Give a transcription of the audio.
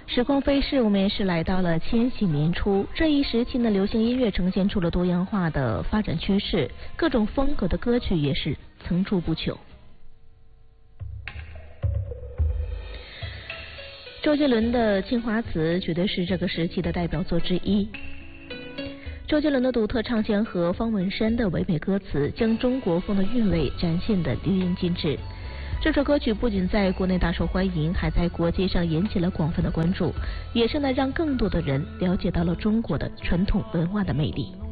时光飞逝，我们也是来到了千禧年初。这一时期呢，流行音乐呈现出了多样化的发展趋势，各种风格的歌曲也是层出不穷。周杰伦的《青花瓷》绝对是这个时期的代表作之一。周杰伦的独特唱腔和方文山的唯美歌词，将中国风的韵味展现得淋漓尽致。这首歌曲不仅在国内大受欢迎，还在国际上引起了广泛的关注，也是让更多的人了解到了中国的传统文化的魅力。